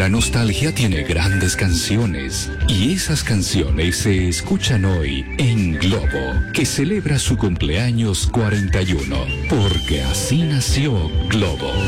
La nostalgia tiene grandes canciones y esas canciones se escuchan hoy en Globo, que celebra su cumpleaños 41, porque así nació Globo.